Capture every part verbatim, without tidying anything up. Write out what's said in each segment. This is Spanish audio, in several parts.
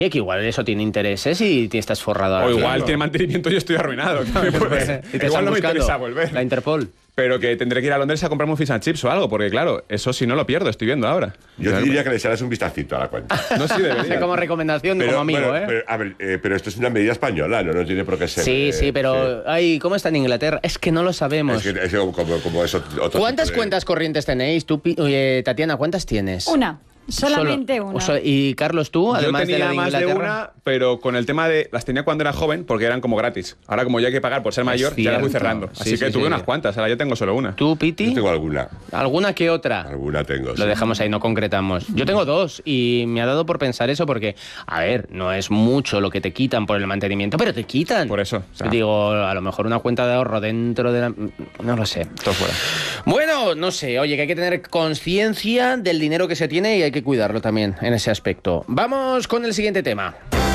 Y que igual eso tiene intereses y te estás forrado. O igual claro. tiene mantenimiento y yo estoy arruinado. Pues, y te igual no me buscando interesa volver. La Interpol. Pero que tendré que ir a Londres a comprarme un fish and chips o algo, porque claro, eso si no lo pierdo, estoy viendo ahora. Yo te diría que le echaras un vistacito a la cuenta. No, sí, debería. Como recomendación, Pero, como amigo, bueno, ¿eh? Pero, a ver, eh, pero esto es una medida española, ¿no? No tiene por qué ser. Sí, eh, sí, pero... sí. Ay, ¿cómo está en Inglaterra? Es que no lo sabemos. Es que es como, como eso, otro ¿Cuántas tipo de- cuentas corrientes tenéis? Tú, Pi- oye, Tatiana, ¿cuántas tienes? Una. Solamente Solo- una. o so- ¿Y Carlos, tú, además Yo tenía de la de más de Inglaterra? una, pero con el tema de... Las tenía cuando era joven porque eran como gratis. Ahora como ya hay que pagar por ser mayor, ya las voy cierto. cerrando. Sí, Así sí, que tuve sí. unas cuantas, ahora ya tengo solo una. ¿Tú, Piti? Yo tengo alguna. ¿Alguna que otra? Alguna tengo. Lo sí. dejamos ahí, no concretamos. Yo tengo dos y me ha dado por pensar eso porque, a ver, no es mucho lo que te quitan por el mantenimiento, pero te quitan. Por eso, o sea. Digo, a lo mejor una cuenta de ahorro dentro de la... No lo sé. Todo fuera. Bueno, no sé, oye, que hay que tener conciencia del dinero que se tiene y hay que cuidarlo también en ese aspecto. Vamos con el siguiente tema.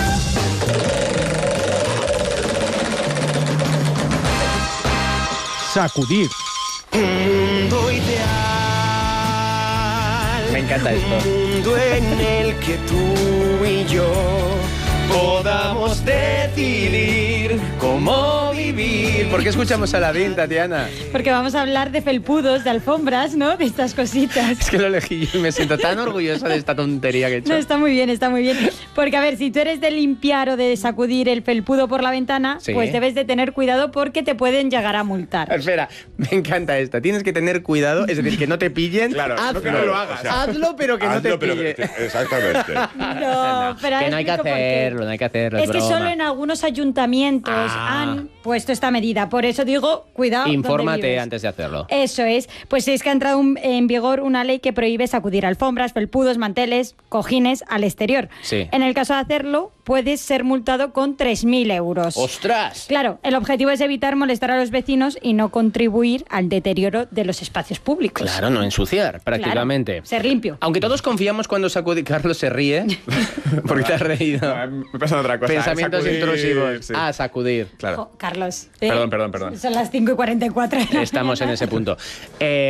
Sacudir. Mundo ideal. Me encanta esto. Mundo en el que tú y yo podamos decidir cómo vivir. ¿Por qué escuchamos a Aladín, Tatiana? Porque vamos a hablar de felpudos, de alfombras, ¿no? De estas cositas. Es que lo elegí yo y me siento tan orgullosa de esta tontería que he hecho. No, está muy bien, está muy bien. Porque, a ver, si tú eres de limpiar o de sacudir el felpudo por la ventana, Sí. pues debes de tener cuidado porque te pueden llegar a multar. Espera, me encanta esta. Tienes que tener cuidado, es decir, que no te pillen. Claro, Haz- no que no lo hagas. O sea, hazlo, pero que no te Hazlo, pero pille. que te- exactamente. No, pero que no hay que explico por qué. hacerlo, no hay que hacerlo. Es que broma. solo en algunos ayuntamientos Ah. han puesto esta medida. Por eso digo, cuidado. donde Infórmate vives. antes de hacerlo. Eso es. Pues es que ha entrado un- en vigor una ley que prohíbe sacudir alfombras, felpudos, manteles, cojines al exterior. Sí. En el caso de hacerlo, puedes ser multado con tres mil euros. ¡Ostras! Claro, el objetivo es evitar molestar a los vecinos y no contribuir al deterioro de los espacios públicos. Claro, no ensuciar, prácticamente. Claro, ser limpio. Aunque todos confiamos cuando sacude... Carlos se ríe porque te has reído. No, me pasa otra cosa. Pensamientos Sacudir, intrusivos. sí. Ah, sacudir. Claro. Jo, Carlos. Perdón, perdón, perdón. Son las cinco y cuarenta y cuatro. de la Estamos en mañana. ese punto. Eh,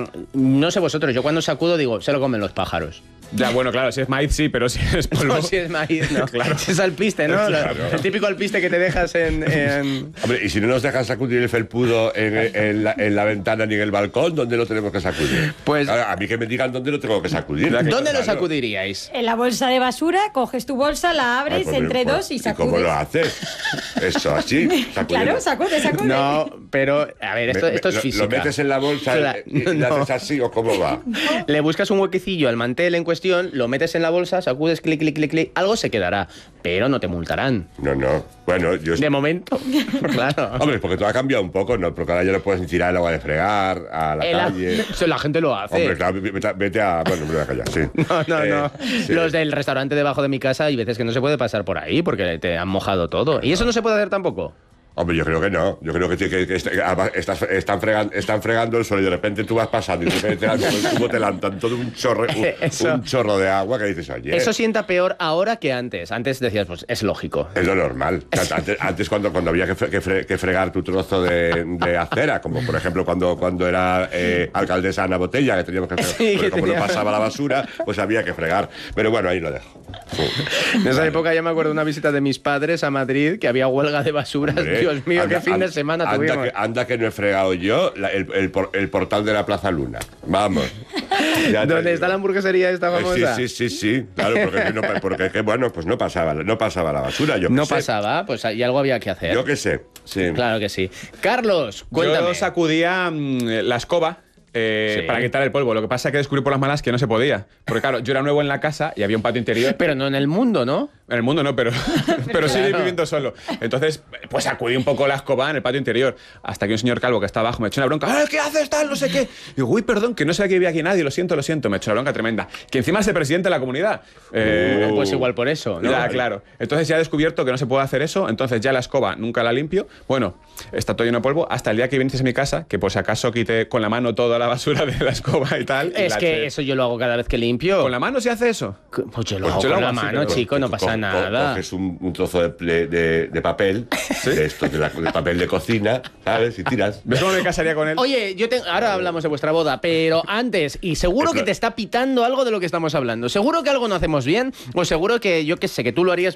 no sé vosotros, yo cuando sacudo digo, se lo comen los pájaros. Ya, bueno, claro, si es maíz sí, pero si es polvo... No, si es maíz, no. Claro. Si es alpiste, ¿no? Claro. El típico alpiste que te dejas en... en- Hombre, y si no nos dejan sacudir el felpudo en, en la, en la ventana ni en el balcón, ¿dónde lo tenemos que sacudir? Pues- A, a mí que me digan dónde lo tengo que sacudir. ¿Dónde lo Claro. sacudiríais? En la bolsa de basura, coges tu bolsa, la Ay, abres pues, entre pues, dos y ¿Y sacudes. cómo lo haces? Eso, así. sacudiendo. Claro, sacude, sacude. No, pero, a ver, esto, Me- esto me- es lo- física. ¿Lo metes en la bolsa Cla- y, y le no. haces así o cómo va? Le buscas un huequecillo al mantel en cuestión, lo metes en la bolsa, sacudes, clic, clic, clic, clic, algo se quedará, pero no te multarán. No, no. Bueno, yo... De momento, claro. Hombre, porque todo ha cambiado un poco, ¿no? Porque ahora ya no puedes ni tirar el agua de fregar a la El- calle. la gente lo hace. Hombre, claro, vete, a- vete a... Bueno, me voy a callar, sí. No, no, Eh, no. sí. Los del restaurante debajo de mi casa hay veces que no se puede pasar por ahí porque te han mojado todo. ¿Y eso no se puede hacer tampoco? Hombre, yo creo que no. Yo creo que, que, que est- además estás, están, fregando, están fregando el suelo y de repente tú vas pasando y de repente algo con el tubo te lanzan todo un chorro, un, Eso. un chorro de agua que dices, oye, Eso sienta peor ahora que antes. Antes decías, pues es lógico. es lo normal. O sea, antes, antes cuando, cuando había que, fre- que, fre- que fregar tu trozo de, de acera, como por ejemplo cuando, cuando era eh, alcaldesa Ana Botella, que teníamos que fregar, Sí, pues que como tenía- no pasaba la basura, pues había que fregar. Pero bueno, ahí lo dejo. Sí. En esa época ya me acuerdo de una visita de mis padres a Madrid, que había huelga de basuras. Hombre, Dios mío, anda- qué fin de anda- semana anda tuvimos. que, anda que no he fregado yo la- el, el por- el portal de la Plaza Luna. Vamos. Ya te ¿Dónde digo. está la hamburguesaría esta Eh, famosa? Sí, sí, sí, sí. Claro, porque, no, porque que, bueno, pues no pasaba, no pasaba la basura. Yo qué No sé. pasaba, pues y algo había que hacer. Yo qué sé. Sí. Claro que sí. Carlos, cuéntame. Yo sacudía mm, la escoba eh, Sí. para quitar el polvo. Lo que pasa es que descubrí por las malas que no se podía. Porque claro, yo era nuevo en la casa y había un patio interior. Pero no en el mundo, ¿no? En el mundo no, pero, pero sí Claro. viviendo solo. Entonces, pues sacudí un poco la escoba en el patio interior. Hasta que un señor calvo que está abajo me echó una bronca. ¡Ah, qué haces, tal, no sé qué! Y digo, uy, perdón, que no sabía que vivía aquí nadie, lo siento, lo siento. Me echó una bronca tremenda. Que encima es el presidente de la comunidad. Eh, Pues igual por eso, ¿no? Ya, claro. Entonces ya he descubierto que no se puede hacer eso. Entonces ya la escoba nunca la limpio. Bueno, está todo lleno de polvo. Hasta el día que viniste a mi casa, que por si acaso quité con la mano toda la basura de la escoba y tal. y Es la que eché. eso yo lo hago cada vez que limpio. ¿Con la mano se hace eso? Pues yo lo Pues hago yo lo con la hago así, mano, pero- chico, no Tú pasa coges Para nada. Coges un, un trozo de, de, de papel, de esto, de, la, de papel de cocina, ¿sabes? Y tiras. ¿Ves cómo me casaría con él? Oye, yo te- ahora hablamos de vuestra boda, pero antes, y seguro que te está pitando algo de lo que estamos hablando. Seguro que algo no hacemos bien, o seguro que yo qué sé, que tú lo harías